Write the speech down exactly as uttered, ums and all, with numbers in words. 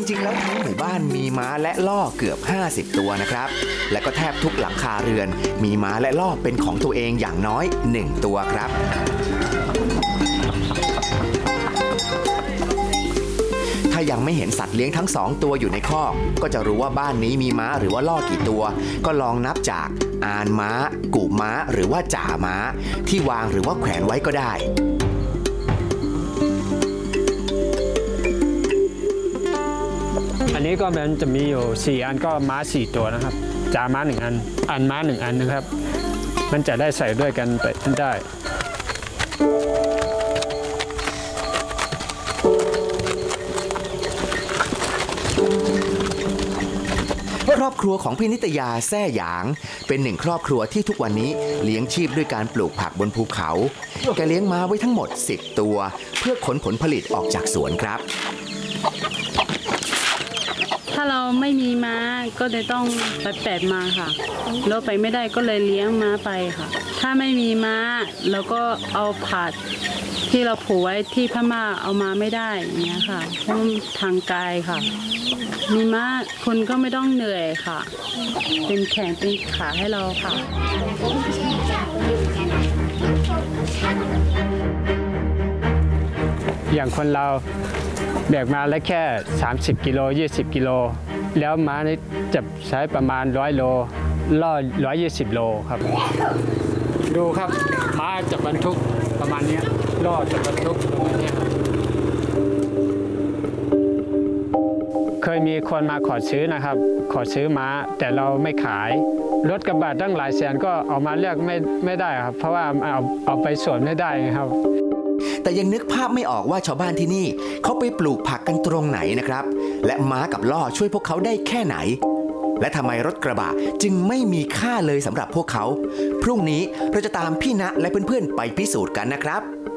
ริงๆแล้วทั้งหมู่บ้านมีม้าและล่อเกือบห้าสิบตัวนะครับและก็แทบทุกหลังคาเรือนมีม้าและล่อเป็นของตัวเองอย่างน้อยหนึ่งตัวครับถ้ายังไม่เห็นสัตว์เลี้ยงทั้งสองตัวอยู่ในคอกก็จะรู้ว่าบ้านนี้มีม้าหรือว่าล่อกี่ตัวก็ลองนับจากอานม้ากู่ม้าหรือว่าจ่าม้าที่วางหรือว่าแขวนไว้ก็ได้อันนี้ก็มันจะมีอยู่สี่อันก็ม้าสี่ตัวนะครับจ่าม้าหนึ่งอันอันม้าหนึ่งอันนะครับมันจะได้ใส่ด้วยกันไปได้ครอบครัวของพี่นิตยาแซ่หยางเป็นหนึ่งครอบครัวที่ทุกวันนี้เลี้ยงชีพด้วยการปลูกผักบนภูเขาแกเลี้ยงม้าไว้ทั้งหมดสิบตัวเพื่อขนผลผลิตออกจากสวนครับถ้าเราไม่มีม้าก็เลยต้องไปแปดมาค่ะเราไปไม่ได้ก็เลยเลี้ยงม้าไปค่ะถ้าไม่มีม้าเราก็เอาผัดที่เราผูกไว้ที่พม่าเอามาไม่ได้อย่างเงี้ยค่ะเพราะทางไกลค่ะมีม้าคนก็ไม่ต้องเหนื่อยค่ะเป็นแขนเป็นขาให้เราค่ะอย่างคนเราแบกมาแล้วแค่สามสิบกิโลยี่สิบกิโลแล้วม้านี่จะใช้ประมาณร้อยโลล่อร้อยยี่สิบโลครับดูครับม้าจะบรรทุกประมาณนี้ล่อจะบรรทุกประมาณนี้ครับเคยมีคนมาขอซื้อนะครับขอซื้อม้าแต่เราไม่ขายรถกระบะตั้งหลายแสนก็เอามาเลือกไม่ไม่ได้ครับเพราะว่าเอาเอาไปสวนไม่ได้ครับแต่ยังนึกภาพไม่ออกว่าชาวบ้านที่นี่เขาไปปลูกผักกันตรงไหนนะครับและม้ากับล่อช่วยพวกเขาได้แค่ไหนและทำไมรถกระบะจึงไม่มีค่าเลยสำหรับพวกเขาพรุ่งนี้เราจะตามพี่ณและเพื่อนๆไปพิสูจน์กันนะครับ